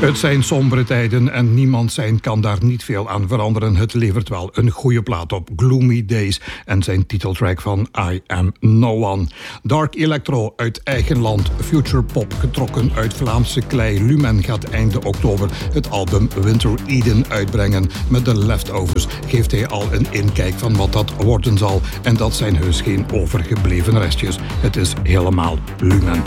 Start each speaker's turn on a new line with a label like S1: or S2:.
S1: Het zijn sombere tijden en niemand zijn kan daar niet veel aan veranderen. Het levert wel een goede plaat op. Gloomy Days en zijn titeltrack van I Am No One. Dark Electro uit eigen land. Future pop getrokken uit Vlaamse klei. Lumen gaat einde oktober het album Winter Eden uitbrengen. Met de Leftovers geeft hij al een inkijk van wat dat worden zal. En dat zijn heus geen overgebleven restjes. Het is helemaal Lumen.